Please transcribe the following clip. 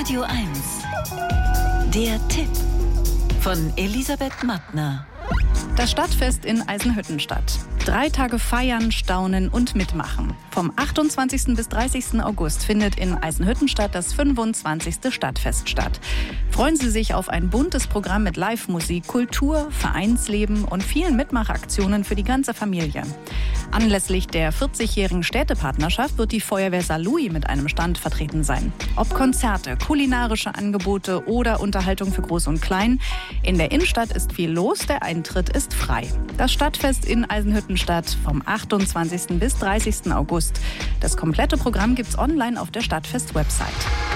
Radio 1. Der Tipp von Elisabeth Mattner. Das Stadtfest in Eisenhüttenstadt. 3 Tage feiern, staunen und mitmachen. Vom 28. bis 30. August findet in Eisenhüttenstadt das 25. Stadtfest statt. Freuen Sie sich auf ein buntes Programm mit Live-Musik, Kultur, Vereinsleben und vielen Mitmachaktionen für die ganze Familie. Anlässlich der 40-jährigen Städtepartnerschaft wird die Feuerwehr Saarlouis mit einem Stand vertreten sein. Ob Konzerte, kulinarische Angebote oder Unterhaltung für Groß und Klein, in der Innenstadt ist viel los, der Eintritt ist frei. Das Stadtfest in Eisenhüttenstadt vom 28. bis 30. August. Das komplette Programm gibt's online auf der Stadtfest-Website.